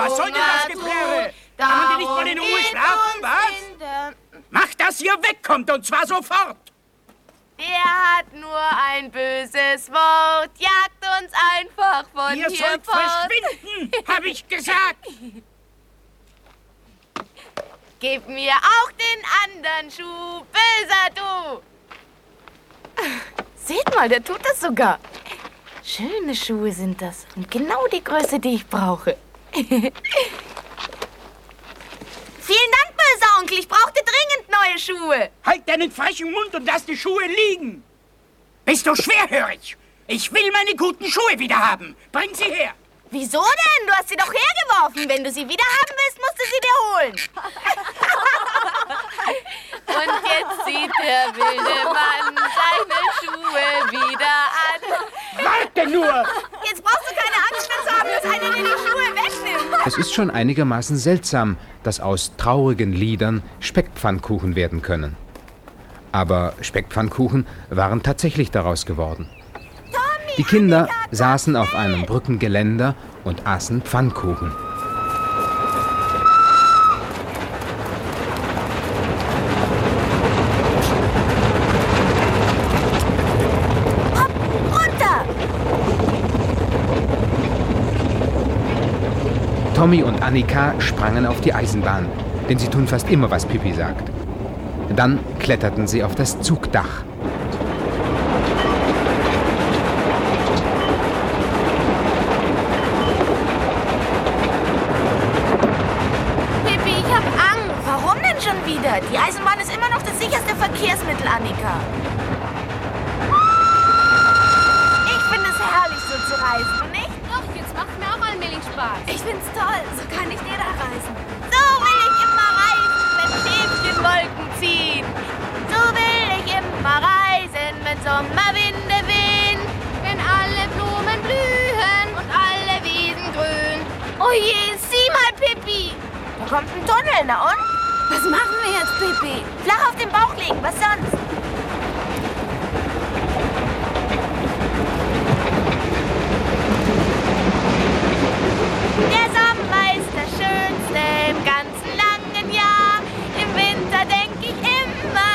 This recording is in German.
was soll denn das Geplärre? Kann man denn nicht mal in Ruhe schlafen, was? Mach, dass ihr wegkommt, und zwar sofort. Der hat nur ein böses Wort, jagt uns einfach von Ihr hier sollt fort. verschwinden, hab ich gesagt. Gib mir auch den anderen Schuh, böser du. Seht mal, der tut das sogar. Schöne Schuhe sind das und genau die Größe, die ich brauche. Vielen Dank, böser Onkel, ich brauchte dringend neue Schuhe. Halt deinen frechen Mund und lass die Schuhe liegen. Bist du schwerhörig? Ich will meine guten Schuhe wieder haben. Bring sie her. Wieso denn? Du hast sie doch hergeworfen. Wenn du sie wieder haben willst, musst du sie dir holen. Und jetzt zieht der wilde Mann seine Schuhe wieder an. Warte nur! Jetzt brauchst du keine Angst mehr zu haben, dass einer dir die Schuhe wegnimmt. Es ist schon einigermaßen seltsam, dass aus traurigen Liedern Speckpfannkuchen werden können. Aber Speckpfannkuchen waren tatsächlich daraus geworden. Die Kinder saßen auf einem Brückengeländer und aßen Pfannkuchen. Hopp, runter! Tommy und Annika sprangen auf die Eisenbahn, denn sie tun fast immer, was Pippi sagt. Dann kletterten sie auf das Zugdach. Die Eisenbahn ist immer noch das sicherste Verkehrsmittel, Annika. Ich finde es herrlich, so zu reisen, du nicht? Doch, jetzt macht mir auch allmählich Spaß. Ich find's toll, so kann nicht jeder reisen. So will ich immer reisen, wenn Schäfchenwolken ziehen. So will ich immer reisen, wenn Sommerwinde wehen. Wenn alle Blumen blühen und alle Wiesen grün. Oh je, sieh mal, Pippi. Da kommt ein Tunnel, na und? Was machen wir jetzt, Pippi? Flach auf den Bauch legen, was sonst?